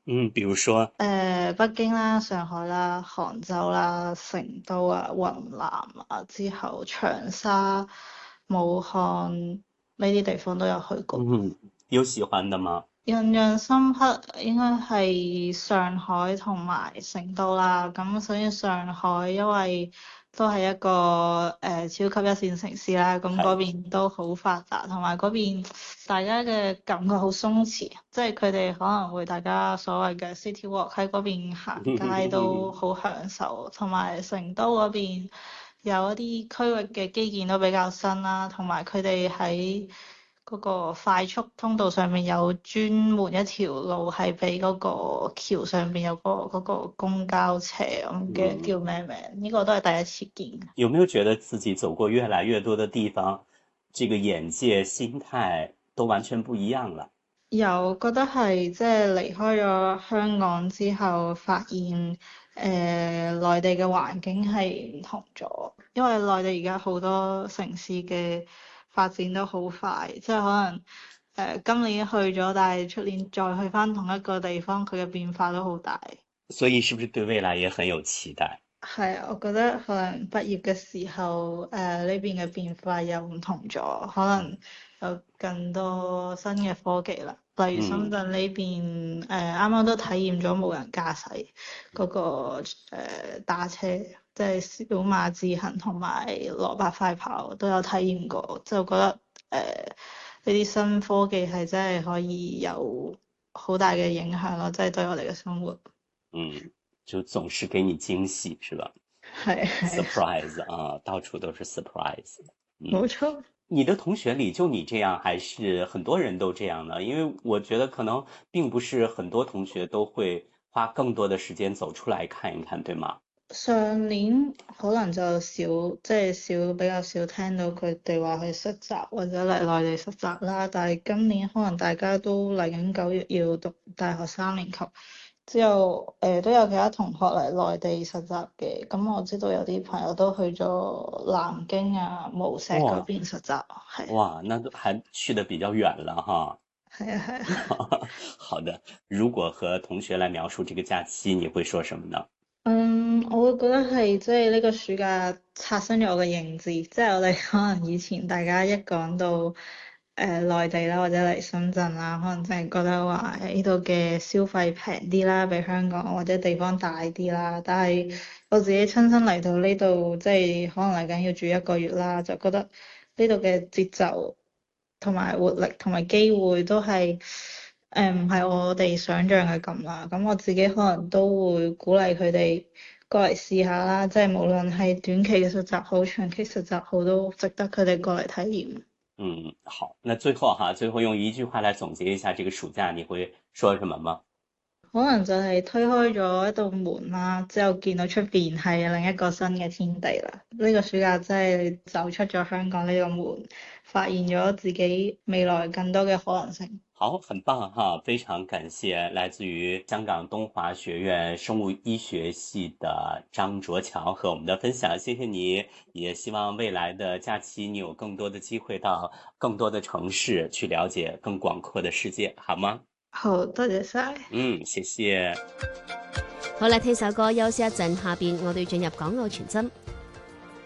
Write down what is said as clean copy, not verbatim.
比如說， 北京啦、上海啦、杭州啦、成都啊、雲南啊，之後長沙、武漢呢啲地方都有去過。 有喜歡的嗎？ 印象深刻應該係上海同埋成都啦。咁首先上海因為都係一個超級一線城市啦，咁嗰係， 邊都好發達，同埋嗰邊大家嘅感覺好鬆弛，即係佢哋可能會大家所謂嘅 city walk 喺嗰邊行街都好享受，同埋成都嗰邊有一啲區域嘅基建都比較新啦，同埋佢哋喺嗰個快速通道上面有專門一條路係俾嗰個橋上邊有嗰個公交車咁嘅，叫嗯， 咩名？呢個都係第一次見。 有沒有覺得自己走過越來越多的地方，這個眼界、心態都完全不一樣了？ 有覺得係即係離開咗香港之後，發現內地嘅環境係唔同咗，因為內地而家好多城市嘅發展都好快，即係可能今年去咗，但係出年再去返同一個地方，佢嘅變化都好大。 所以是不是對未來也很有期待？ 係啊，我覺得可能畢業嘅時候，呢邊嘅變化又唔同咗，可能有更多新嘅科技啦。例如深嗯， 圳呢邊，啱啱都體驗咗無人駕駛嗰個打車，即係小馬智行同埋蘿蔔快跑都有體驗過，就覺得呢啲新科技係真係可以有好大嘅影響咯，即係對我哋嘅生活。 嗯，就總是給你驚喜，是吧係係， ？surprise 啊，到處都是 surprise。嗯， 冇錯。 你的同學裡就你這樣，還是很多人都這樣呢？因為我覺得可能並不是很多同學都會花更多的時間走出來看一看，對嗎？ 上年可能就少，即係比較少聽到佢哋話去實習或者嚟內地實習啦。但係今年可能大家都嚟緊9月要讀大學3年級，之後都有其他同學嚟內地實習嘅。咁我知道有啲朋友都去咗南京啊、無錫嗰哇邊實習，係哇，那都還去得比較遠了哈。 係啊係啊。 好的，如果和同學來描述這個假期，你會說什麼呢？ 嗯，我會覺得係即係呢個暑假刷新咗我嘅認知，即係我哋可能以前大家一講到內地啦，或者嚟深圳啦，可能真係覺得話呢度嘅消費平啲啦，比香港或者地方大啲啦。但係我自己親身嚟到呢度，即係可能嚟緊要住1個月啦，就覺得呢度嘅節奏同埋活力同埋機會都係唔係我哋想象嘅咁啦。咁我自己可能都會鼓勵佢哋過嚟試下啦，即係無論係短期嘅實習好，長期實習好，都值得佢哋過嚟體驗。 嗯，好，那最後哈，最後用一句話來總結一下這個暑假，你會說什麼嗎？ 可能就係推開咗一道門啦，之後見到出邊係另一個新嘅天地啦。呢個暑假真係走出咗香港呢個門，發現咗自己未來更多嘅可能性。 好，很棒哈，非常感謝來自於香港東華學院生物醫學系的張卓強和我們的分享，謝謝你，也希望未來的假期你有更多的機會到更多的城市去了解更廣闊的世界，好嗎？ 好，多謝晒。 謝謝。 好啦，聽首歌休息一陣，下邊我哋進入港澳傳真。